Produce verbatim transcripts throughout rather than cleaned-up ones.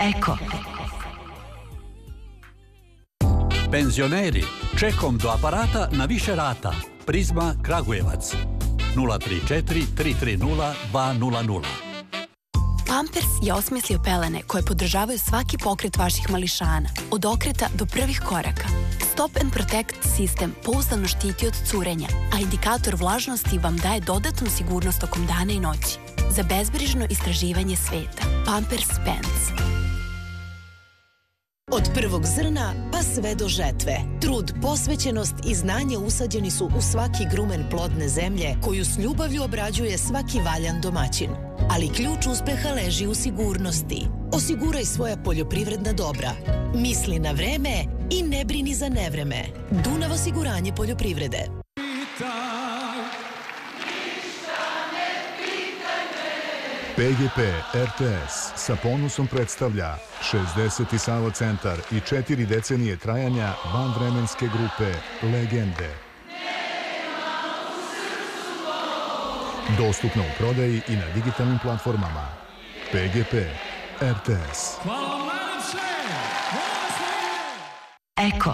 Eko. Penzioneri, čekom do aparata na više rata. Prizma Kragujevac. nula tri četiri tri tri nula dva nula nula. Pampers je osmislio pelene koje podržavaju svaki pokret vaših mališana, od okreta do prvih koraka. Stop and Protect sistem pouzdano štiti od curenja, a indikator vlažnosti vam daje dodatnu sigurnost tokom dana i noći. Za bezbrižno istraživanje sveta. Pampers Pants. Od prvog zrna pa sve do žetve. Trud, posvećenost i znanje usađeni su u svaki grumen plodne zemlje koju s ljubavlju obrađuje svaki valjan domaćin. Ali ključ uspeha leži u sigurnosti. Osiguraj svoja poljoprivredna dobra. Misli na vreme i ne brini za nevreme. Dunav osiguranje poljoprivrede. P G P R T S sa ponosom predstavlja šezdeseti Savo centar i četiri decenije trajanja vanvremenske grupe Legende. Dostupno u prodaji i na digitalnim platformama. P G P R T S. Eko.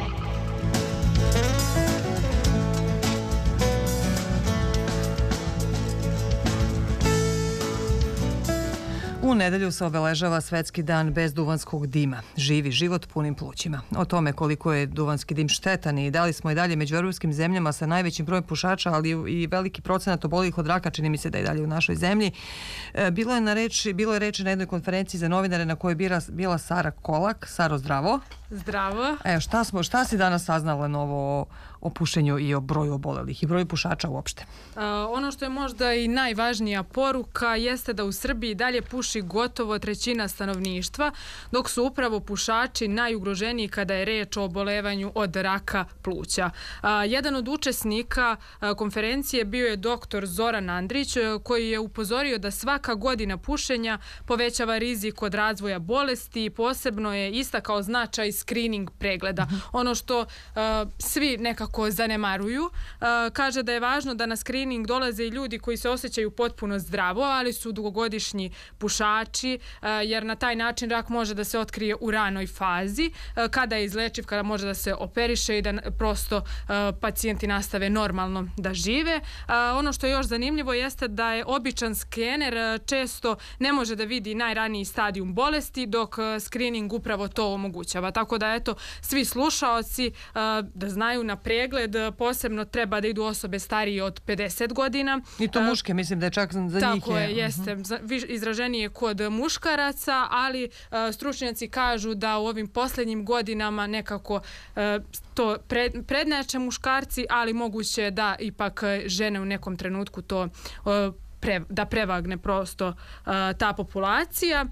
U nedelju se obeležava Svetski dan bez duvanskog dima. Živi život punim plućima. O tome koliko je duvanski dim štetan i da li smo i dalje među europskim zemljama sa najvećim brojem pušača, ali i veliki procenat oboljelih od raka, čini mi se da je dalje u našoj zemlji. Bilo je, na reči, bilo je reči na jednoj konferenciji za novinare na kojoj je bila, bila Sara Kolak. Saro, zdravo. Zdravo. Evo, šta, smo, šta si danas saznala novo o, o pušenju i o broju obolelih i broju pušača uopšte? Uh, ono što je možda i najvažnija poruka jeste da u Srbiji dalje puši gotovo trećina stanovništva, dok su upravo pušači najugroženiji kada je reč o obolevanju od raka pluća. Uh, jedan od učesnika uh, konferencije bio je doktor Zoran Andrić, uh, koji je upozorio da svaka godina pušenja povećava rizik od razvoja bolesti i posebno je istakao značaj screening pregleda. Uh-huh. Ono što uh, svi nekako zanemaruju. Uh, kaže da je važno da na screening dolaze i ljudi koji se osjećaju potpuno zdravo, ali su dugogodišnji pušači, uh, jer na taj način rak može da se otkrije u ranoj fazi, uh, kada je izlečiv, kada može da se operiše i da prosto uh, pacijenti nastave normalno da žive. Uh, ono što je još zanimljivo jeste da je običan skener uh, često ne može da vidi najraniji stadijum bolesti, dok uh, screening upravo to omogućava. Tako da eto, svi slušaoci uh, da znaju na pregled, uh, posebno treba da idu osobe starije od pedeset godina. I to muške, mislim da je čak za njih. Tako je, jeste. Uh-huh. Izraženije kod muškaraca, ali uh, stručnjaci kažu da u ovim posljednjim godinama nekako uh, to pred, prednjače muškarci, ali moguće da ipak žene u nekom trenutku to uh, pre, da prevagne prosto uh, ta populacija.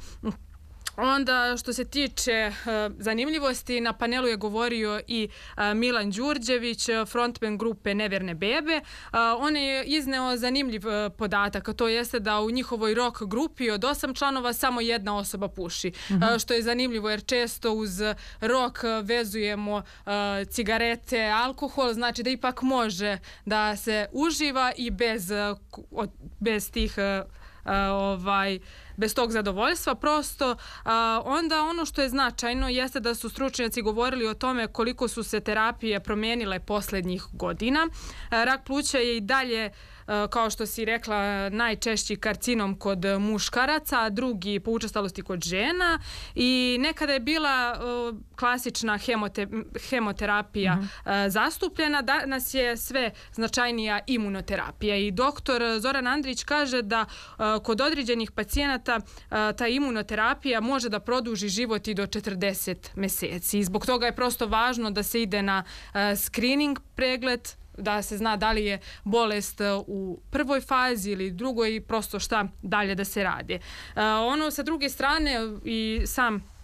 Onda što se tiče uh, zanimljivosti, na panelu je govorio i uh, Milan Đurđević, frontman grupe Neverne bebe. Uh, on je izneo zanimljiv uh, podatak, a to jeste da u njihovoj rock grupi od osam članova samo jedna osoba puši. Mm-hmm. Uh, što je zanimljivo jer često uz rock vezujemo uh, cigarete, alkohol, znači da ipak može da se uživa i bez, uh, bez tih uh, uh, ovaj bez tog zadovoljstva prosto. A, onda ono što je značajno jeste da su stručnjaci govorili o tome koliko su se terapije promijenile posljednjih godina. A, rak pluća je i dalje, a, kao što si rekla, najčešći karcinom kod muškaraca, a drugi po učestalosti kod žena i nekada je bila a, klasična hemote, hemoterapija mm-hmm. a, zastupljena, danas je sve značajnija imunoterapija i doktor Zoran Andrić kaže da a, kod određenih pacijenata ta imunoterapija može da produži život i do četrdeset mjeseci. I zbog toga je prosto važno da se ide na screening pregled, da se zna da li je bolest u prvoj fazi ili drugoj i prosto šta dalje da se radi. Ono sa druge strane i sam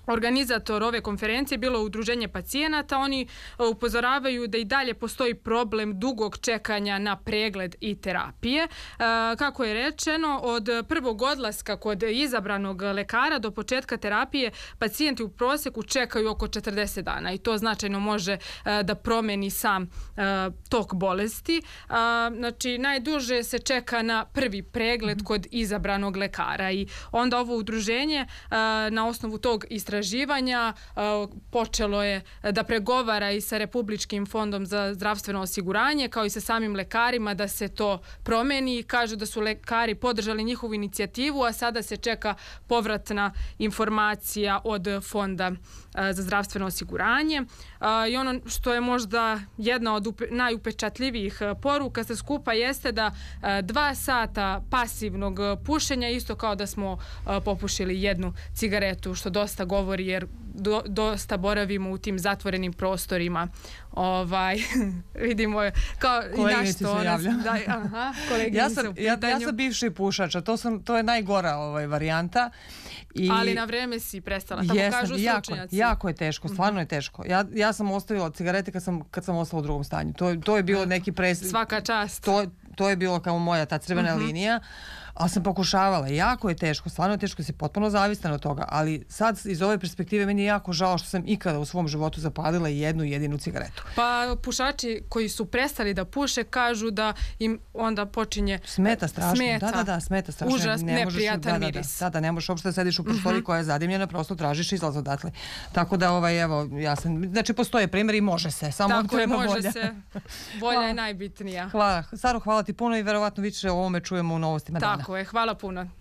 organizator ove konferencije bilo udruženje pacijenata. Oni upozoravaju da i dalje postoji problem dugog čekanja na pregled i terapije. Kako je rečeno, od prvog odlaska kod izabranog lekara do početka terapije pacijenti u prosjeku čekaju oko četrdeset dana i to značajno može da promeni sam tok bolesti. Znači, najduže se čeka na prvi pregled kod izabranog lekara i onda ovo udruženje na osnovu tog istraživanja počelo je da pregovara i sa Republičkim fondom za zdravstveno osiguranje kao i sa samim lekarima da se to promeni. Kažu da su lekari podržali njihovu inicijativu, a sada se čeka povratna informacija od Fonda za zdravstveno osiguranje. I ono što je možda jedna od najupečatljivijih poruka sa skupa jeste da dva sata pasivnog pušenja isto kao da smo popušili jednu cigaretu, što dosta govori jer do, dosta boravimo u tim zatvorenim prostorima. Ovaj, vidimo kao i naš to. Da, aha, ja, sam, ja, ja sam bivši pušač, a to, sam, to je najgora ovaj, varijanta. I... Ali na vreme si prestala, tako Jesam, kažu stručnjaci. Jako, jako je teško, stvarno je teško. Ja, ja sam ostavila cigarete kad sam, kad sam ostala u drugom stanju. To, to je bilo neki pres... Svaka čast. To, to je bilo kao moja ta crvena uh-huh. linija. Ali sam pokušavala. Jako je teško, stvarno je teško, si potpuno zavistan od toga. Ali sad iz ove perspektive meni je jako žao što sam ikada u svom životu zapalila jednu jedinu cigaretu. Pa pušači koji su prestali da puše kažu da im onda počinje... Smeta strašno. Smeta. Da, da, da, smeta strašno. Užas, ne neprijatan da, da, miris. Da, da, ne možeš uopšte da sediš u prostoriji uh-huh. koja je zadimljena, prosto tražiš izlaz odatle. Tako da, ovaj, evo, ja sam... Znači, postoje primjer i može se. Samo tako treba može volja. se. Volja je najbitnija. Hvala. Saro, hvala ti puno i verovatno više o ovome čujemo u novostima tako dana. Tako je, hvala puno.